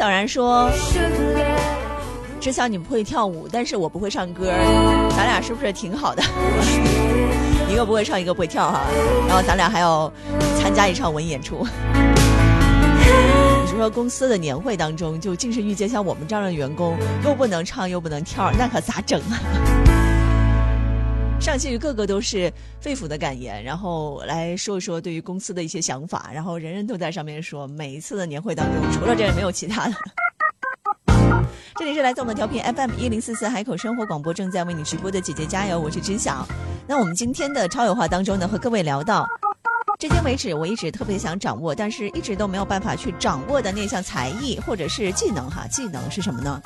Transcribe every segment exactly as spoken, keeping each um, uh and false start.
小然说，知晓你不会跳舞，但是我不会唱歌，咱俩是不是挺好的？一个不会唱，一个不会跳哈，然后咱俩还要参加一场文艺演出。你说公司的年会当中，就竟是遇见像我们这样的员工，又不能唱又不能跳，那可咋整啊？上期个个都是肺腑的感言，然后来说一说对于公司的一些想法，然后人人都在上面说，每一次的年会当中，除了这个没有其他的。这里是来自我们调频 F M 一零四四海口生活广播正在为你直播的姐姐加油，我是知晓。那我们今天的超有话当中呢，和各位聊到至今为止我一直特别想掌握，但是一直都没有办法去掌握的那项才艺或者是技能哈。技能是什么呢？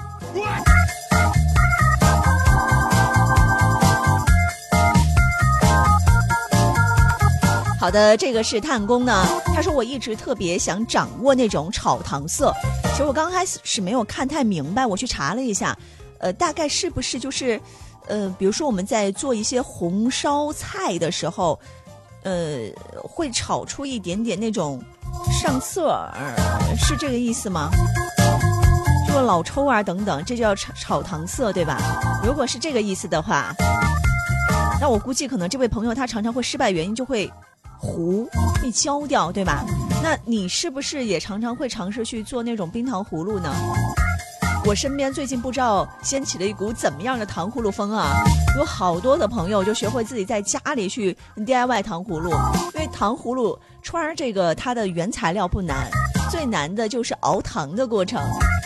好的，这个是探工呢，他说我一直特别想掌握那种炒糖色。其实我刚开始是没有看太明白，我去查了一下，呃，大概是不是就是呃，比如说我们在做一些红烧菜的时候，呃，会炒出一点点那种上色儿，是这个意思吗？就老抽啊等等，这就叫炒炒糖色，对吧？如果是这个意思的话，那我估计可能这位朋友他常常会失败，原因就会糊会焦掉，对吧？那你是不是也常常会尝试去做那种冰糖葫芦呢？我身边最近不知道掀起了一股怎么样的糖葫芦风啊，有好多的朋友就学会自己在家里去 D I Y 糖葫芦。因为糖葫芦串这个它的原材料不难，最难的就是熬糖的过程。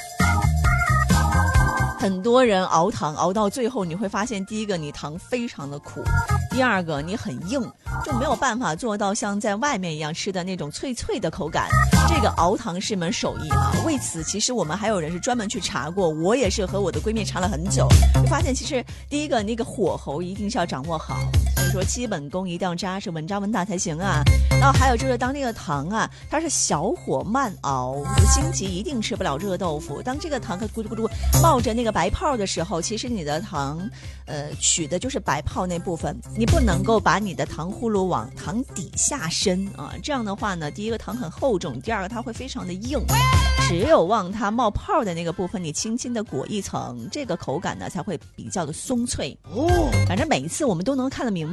很多人熬糖熬到最后，你会发现，第一个你糖非常的苦，第二个你很硬，就没有办法做到像在外面一样吃的那种脆脆的口感。这个熬糖是门手艺啊，为此其实我们还有人是专门去查过，我也是和我的闺蜜查了很久，就发现其实第一个那个火候一定是要掌握好，所以说基本功一定要扎实，稳扎稳打才行啊。然后还有就是当那个糖啊它是小火慢熬，就心急一定吃不了热豆腐，当这个糖它咕嘟咕嘟冒着那个白泡的时候，其实你的糖呃取的就是白泡那部分，你不能够把你的糖葫芦往糖底下伸啊，这样的话呢，第一个糖很厚重，第二个它会非常的硬，只有往它冒泡的那个部分你轻轻的裹一层，这个口感呢才会比较的松脆。哦，反正每一次我们都能看得明